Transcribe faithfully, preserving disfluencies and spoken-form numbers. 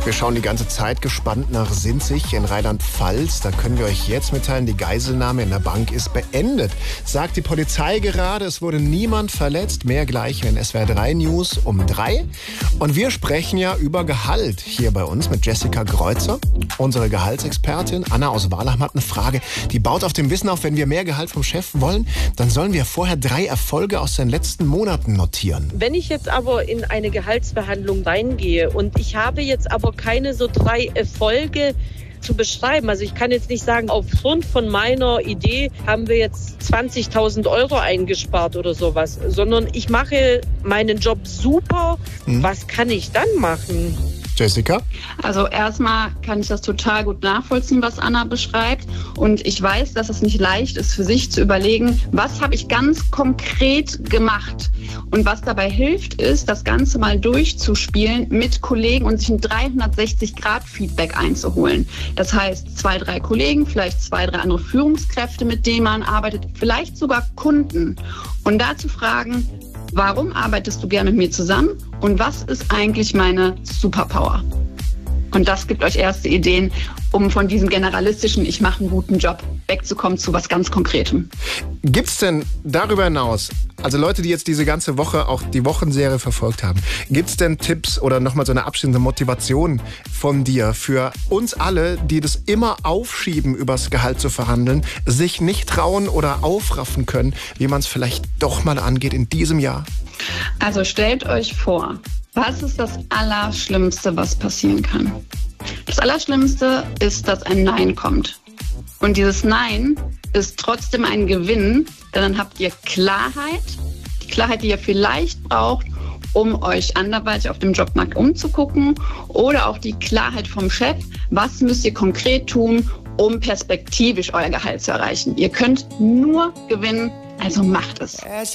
Wir schauen die ganze Zeit gespannt nach Sinzig in Rheinland-Pfalz. Da können wir euch jetzt mitteilen, die Geiselnahme in der Bank ist beendet. Sagt die Polizei gerade, es wurde niemand verletzt. Mehr gleich in S W R drei News um drei. Und wir sprechen ja über Gehalt hier bei uns mit Jessica Kreuzer. Unsere Gehaltsexpertin Anna aus Walachn hat eine Frage, die baut auf dem Wissen auf, wenn wir mehr Gehalt vom Chef wollen, dann sollen wir vorher drei Erfolge aus den letzten Monaten notieren. Wenn ich jetzt aber in eine Gehaltsverhandlung reingehe und ich habe jetzt aber keine so drei Erfolge zu beschreiben. Also ich kann jetzt nicht sagen, aufgrund von meiner Idee haben wir jetzt zwanzigtausend Euro eingespart oder sowas, sondern ich mache meinen Job super. Hm. Was kann ich dann machen? Jessica? Also erstmal kann ich das total gut nachvollziehen, was Anna beschreibt. Und ich weiß, dass es nicht leicht ist, für sich zu überlegen, was habe ich ganz konkret gemacht. Und was dabei hilft, ist, das Ganze mal durchzuspielen mit Kollegen und sich ein dreihundertsechzig Grad Feedback einzuholen. Das heißt, zwei, drei Kollegen, vielleicht zwei, drei andere Führungskräfte, mit denen man arbeitet, vielleicht sogar Kunden. Und da zu fragen, warum arbeitest du gerne mit mir zusammen und was ist eigentlich meine Superpower? Und das gibt euch erste Ideen, um von diesem generalistischen, ich mache einen guten Job, wegzukommen zu was ganz Konkretem. Gibt's denn darüber hinaus, also Leute, die jetzt diese ganze Woche auch die Wochenserie verfolgt haben, gibt's denn Tipps oder nochmal so eine abschließende Motivation von dir für uns alle, die das immer aufschieben, übers Gehalt zu verhandeln, sich nicht trauen oder aufraffen können, wie man es vielleicht doch mal angeht in diesem Jahr? Also stellt euch vor, was ist das Allerschlimmste, was passieren kann? Das Allerschlimmste ist, dass ein Nein kommt. Und dieses Nein ist trotzdem ein Gewinn, denn dann habt ihr Klarheit, die Klarheit, die ihr vielleicht braucht, um euch anderweitig auf dem Jobmarkt umzugucken, oder auch die Klarheit vom Chef, was müsst ihr konkret tun, um perspektivisch euer Gehalt zu erreichen. Ihr könnt nur gewinnen, also macht es.